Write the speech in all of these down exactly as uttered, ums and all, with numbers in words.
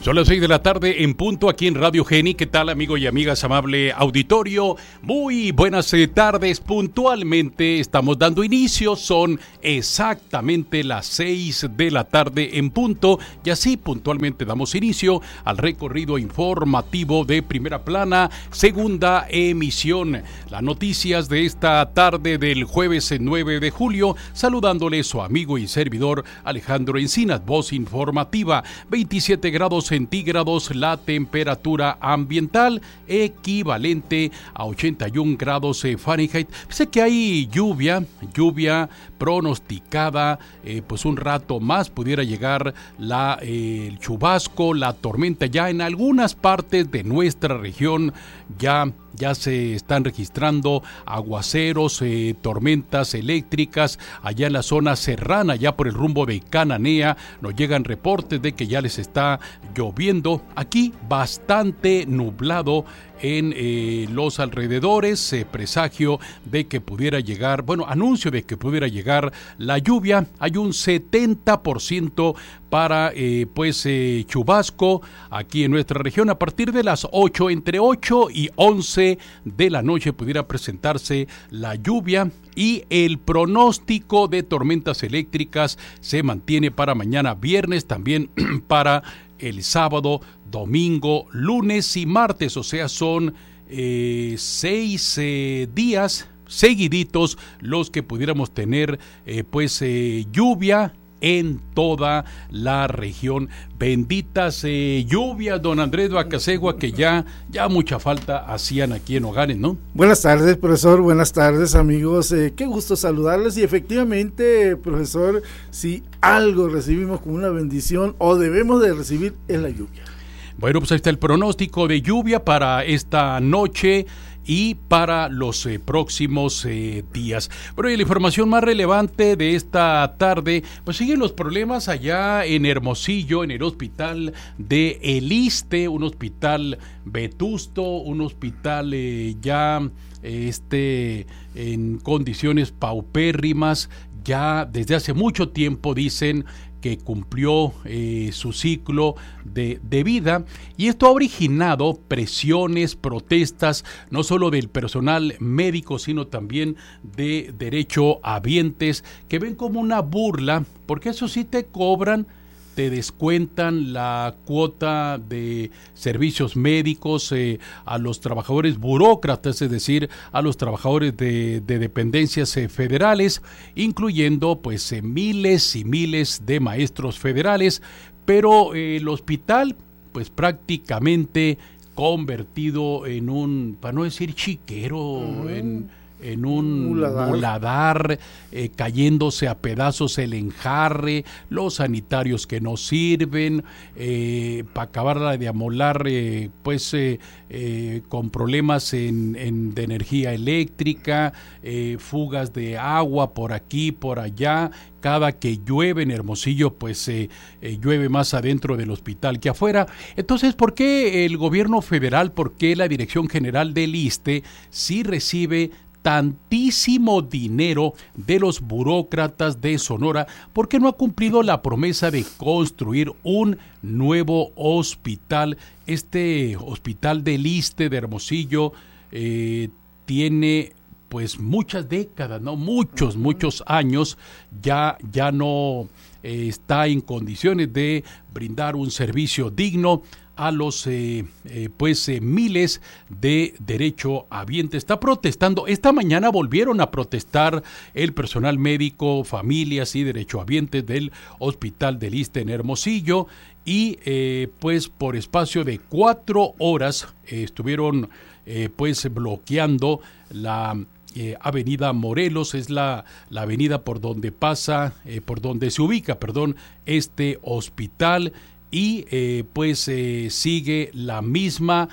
Son las seis de la tarde en punto aquí en Radio Geni. ¿Qué tal, amigo y amigas, amable auditorio? Muy buenas tardes. Puntualmente estamos dando inicio. Son exactamente las seis de la tarde en punto. Y así puntualmente damos inicio al recorrido informativo de Primera Plana, segunda emisión. Las noticias de esta tarde del jueves nueve de julio. Saludándole su amigo y servidor Alejandro Encinas, voz informativa. veintisiete grados centígrados la temperatura ambiental, equivalente a ochenta y un grados Fahrenheit. Sé que hay lluvia, lluvia pronosticada, eh, pues un rato más pudiera llegar la, eh, el chubasco, la tormenta. Ya en algunas partes de nuestra región ya Ya se están registrando aguaceros, eh, tormentas eléctricas allá en la zona serrana, ya por el rumbo de Cananea. Nos llegan reportes de que ya les está lloviendo. Aquí bastante nublado en eh, los alrededores, eh, presagio de que pudiera llegar, bueno, anuncio de que pudiera llegar la lluvia. Hay un setenta por ciento para eh, pues eh, chubasco aquí en nuestra región a partir de las ocho, entre ocho y once de la noche pudiera presentarse la lluvia. Y el pronóstico de tormentas eléctricas se mantiene para mañana viernes, también para el sábado, domingo, lunes y martes. O sea, son eh, seis eh, días seguiditos los que pudiéramos tener eh, pues eh, lluvia en toda la región. Benditas eh, lluvias, don Andrés Bacasegua, que ya, ya mucha falta hacían aquí en Hogares, ¿no? Buenas tardes, profesor, buenas tardes, amigos, eh, qué gusto saludarles. Y efectivamente, profesor, si algo recibimos como una bendición o debemos de recibir es la lluvia. Bueno, pues ahí está el pronóstico de lluvia para esta noche y para los eh, próximos eh, días. Pero y la información más relevante de esta tarde, pues siguen los problemas allá en Hermosillo, en el hospital de El Iste, un hospital vetusto, un hospital eh, ya eh, este en condiciones paupérrimas. Ya desde hace mucho tiempo dicen que cumplió eh, su ciclo de, de vida, y esto ha originado presiones, protestas, no solo del personal médico, sino también de derechohabientes, que ven como una burla, porque eso sí te cobran, te descuentan la cuota de servicios médicos eh, a los trabajadores burócratas, es decir, a los trabajadores de, de dependencias eh, federales, incluyendo pues eh, miles y miles de maestros federales, pero eh, el hospital pues prácticamente convertido en un, para no decir chiquero, uh-huh. en... en un muladar, muladar eh, cayéndose a pedazos el enjarre, los sanitarios que no sirven, eh, para acabarla de amolar, eh, pues eh, eh, con problemas en, en, de energía eléctrica, eh, fugas de agua por aquí, por allá. Cada que llueve en Hermosillo, pues eh, eh, llueve más adentro del hospital que afuera. Entonces, ¿por qué el gobierno federal, por qué la Dirección General del Iste sí recibe tantísimo dinero de los burócratas de Sonora? ¿Por qué no ha cumplido la promesa de construir un nuevo hospital? Este hospital del Iste de Hermosillo eh, tiene pues muchas décadas, ¿no? Muchos, muchos años, ya, ya no eh, está en condiciones de brindar un servicio digno a los eh, eh, pues eh, miles de derechohabientes. Está protestando. Esta mañana volvieron a protestar el personal médico, familias y derechohabientes del Hospital del Iste en Hermosillo, y eh, pues por espacio de cuatro horas eh, estuvieron eh, pues bloqueando la Eh, avenida Morelos, es la, la avenida por donde pasa, eh, por donde se ubica, perdón, este hospital, y eh, pues eh, sigue la misma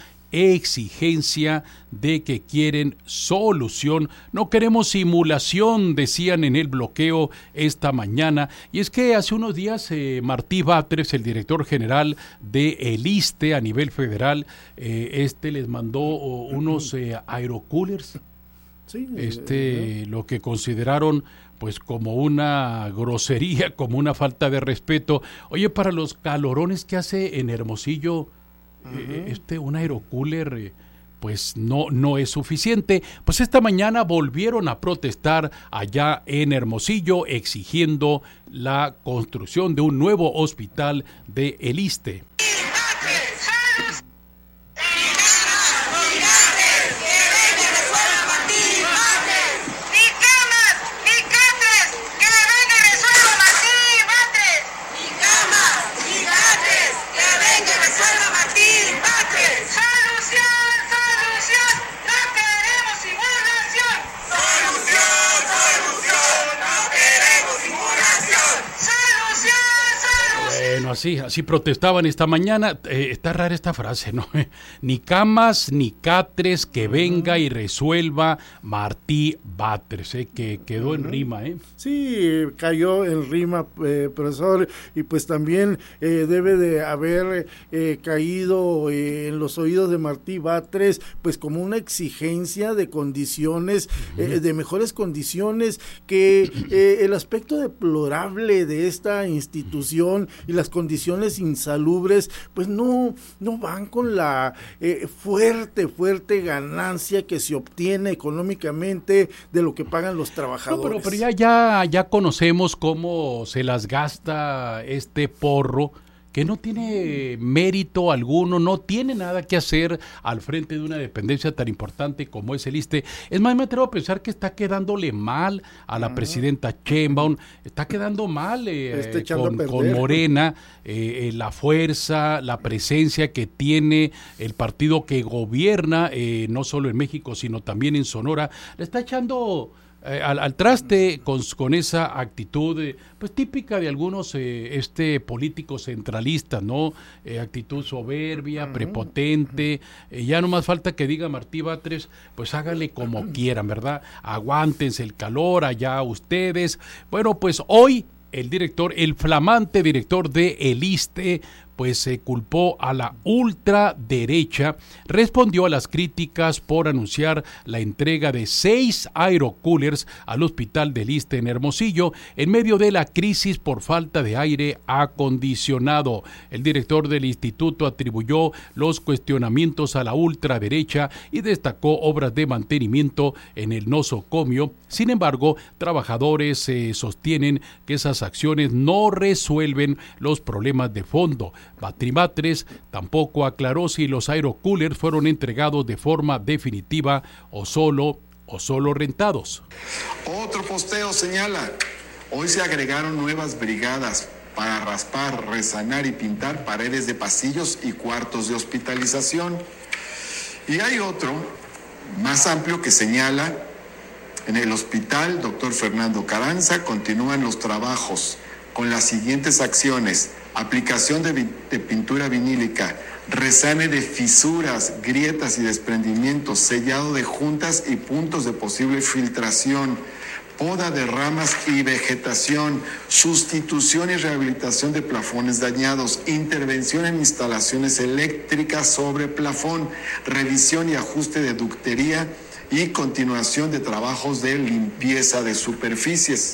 exigencia de que quieren solución. No queremos simulación, decían en el bloqueo esta mañana. Y es que hace unos días eh, Martí Batres, el director general de El Iste a nivel federal, eh, este les mandó oh, unos eh, aerocoolers. Sí, este, eh, lo que consideraron pues como una grosería, como una falta de respeto. Oye, para los calorones que hace en Hermosillo, uh-huh. eh, este, un aerocooler, eh, pues no, no es suficiente. Pues esta mañana volvieron a protestar allá en Hermosillo, exigiendo la construcción de un nuevo hospital de el ISSSTE. Así, así protestaban esta mañana. Eh, está rara esta frase, ¿no? Ni camas ni catres, que venga y resuelva Martí Batres, ¿eh? Que quedó en rima, ¿eh? Sí, cayó en rima, eh, profesor, y pues también eh, debe de haber eh, caído eh, en los oídos de Martí Batres, pues como una exigencia de condiciones, uh-huh. eh, de mejores condiciones, que eh, el aspecto deplorable de esta institución y las condiciones insalubres, pues no, no van con la eh, fuerte, fuerte ganancia que se obtiene económicamente de lo que pagan los trabajadores. No, pero, pero ya, ya, ya conocemos cómo se las gasta este porro, que no tiene mérito alguno, no tiene nada que hacer al frente de una dependencia tan importante como es el ISSSTE. Es más, me atrevo a pensar que está quedándole mal a la uh-huh. presidenta Sheinbaum, está quedando mal eh, eh, con, con Morena, eh, eh, la fuerza, la presencia que tiene el partido que gobierna, eh, no solo en México, sino también en Sonora, le está echando... Eh, al, al traste con, con esa actitud eh, pues típica de algunos eh, este políticos centralistas, ¿no? Eh, actitud soberbia, uh-huh. prepotente, eh, ya no más falta que diga Martí Batres, pues háganle como quieran, ¿verdad? Aguántense el calor allá ustedes. Bueno, pues hoy el director, el flamante director de el ISSSTE, pues se culpó a la ultraderecha, respondió a las críticas por anunciar la entrega de seis aerocoolers al hospital del ISSSTE en Hermosillo en medio de la crisis por falta de aire acondicionado. El director del instituto atribuyó los cuestionamientos a la ultraderecha y destacó obras de mantenimiento en el nosocomio. Sin embargo, trabajadores eh, sostienen que esas acciones no resuelven los problemas de fondo. Martí Batres tampoco aclaró si los aerocoolers fueron entregados de forma definitiva o solo, o solo rentados. Otro posteo señala, hoy se agregaron nuevas brigadas para raspar, resanar y pintar paredes de pasillos y cuartos de hospitalización. Y hay otro, más amplio, que señala, en el hospital doctor Fernando Carranza continúan los trabajos con las siguientes acciones: aplicación de, vi- de pintura vinílica, resane de fisuras, grietas y desprendimientos, sellado de juntas y puntos de posible filtración, poda de ramas y vegetación, sustitución y rehabilitación de plafones dañados, intervención en instalaciones eléctricas sobre plafón, revisión y ajuste de ductería y continuación de trabajos de limpieza de superficies.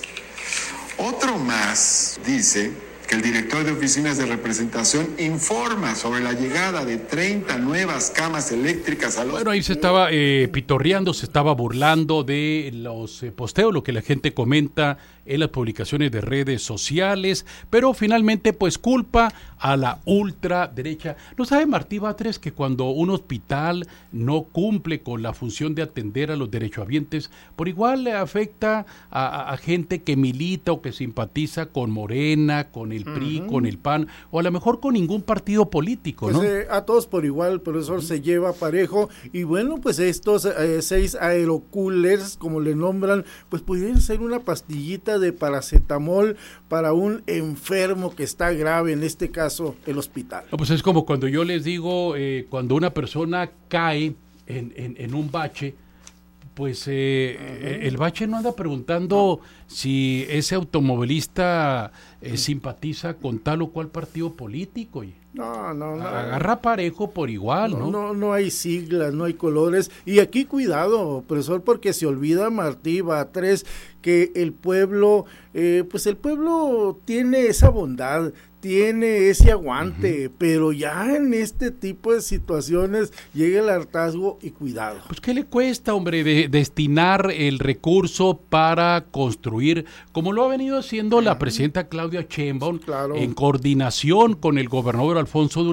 Otro más dice que el director de oficinas de representación informa sobre la llegada de treinta nuevas camas eléctricas a los... Bueno, ahí se estaba eh, pitorreando, se estaba burlando de los eh, posteos, lo que la gente comenta en las publicaciones de redes sociales, pero finalmente pues culpa a la ultraderecha. ¿No sabe Martí Batres que cuando un hospital no cumple con la función de atender a los derechohabientes, por igual le afecta a, a, a gente que milita o que simpatiza con Morena, con el P R I, uh-huh. con el P A N, o a lo mejor con ningún partido político, pues, ¿no? Eh, a todos por igual, profesor, uh-huh. se lleva parejo, y bueno, pues estos eh, seis aerocoolers, como le nombran, pues pudieran ser una pastillita de paracetamol para un enfermo que está grave, en este caso el hospital. No, pues es como cuando yo les digo, eh, cuando una persona cae en, en, en un bache, pues eh, uh-huh. el bache no anda preguntando si ese automovilista eh, simpatiza con tal o cual partido político. Y no, no, no. Agarra parejo por igual, ¿no? No, no, no hay siglas, no hay colores. Y aquí cuidado, profesor, porque se olvida Martí Batres que el pueblo, eh, pues el pueblo tiene esa bondad, tiene ese aguante, uh-huh. pero ya en este tipo de situaciones llega el hartazgo y cuidado. Pues ¿qué le cuesta, hombre, de destinar el recurso para construir, como lo ha venido haciendo uh-huh. la presidenta Claudia Sheinbaum, claro. en coordinación con el gobernador Alfonso Durazo,